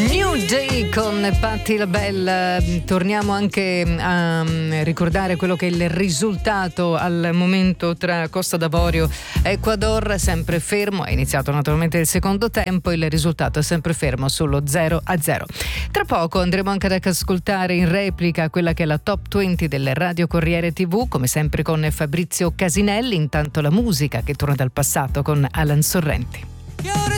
New Day con Patti LaBelle. Torniamo anche a ricordare quello che è il risultato al momento tra Costa d'Avorio e Ecuador, sempre fermo. È iniziato naturalmente il secondo tempo, il risultato è sempre fermo sullo 0-0. Tra poco andremo anche ad ascoltare in replica quella che è la Top 20 del Radio Corriere TV, come sempre con Fabrizio Casinelli. Intanto la musica che torna dal passato con Alan Sorrenti. Y ahora